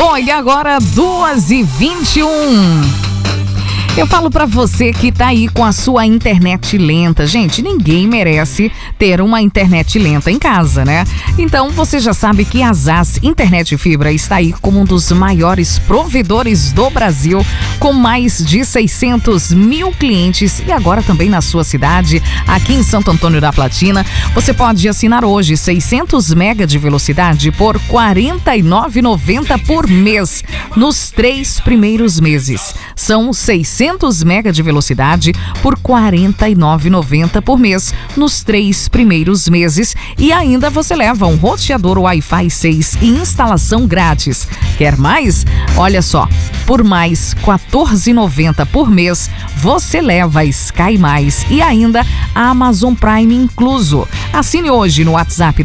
Bom, e agora 2h21. Eu falo pra você que tá aí com a sua internet lenta. Gente, ninguém merece ter uma internet lenta em casa, né? Então, você já sabe que a ZAS Internet Fibra está aí como um dos maiores provedores do Brasil, com mais de 600 mil clientes e agora também na sua cidade, aqui em Santo Antônio da Platina. Você pode assinar hoje 600 mega de velocidade por R$ 49,90 por mês, nos 3 primeiros meses. São 600 mega de velocidade por R$ 49,90 por mês nos 3 primeiros meses e ainda você leva um roteador Wi-Fi 6 e instalação grátis. Quer mais? Olha só, por mais R$ 14,90 por mês você leva Sky Mais e ainda a Amazon Prime incluso. Assine hoje no WhatsApp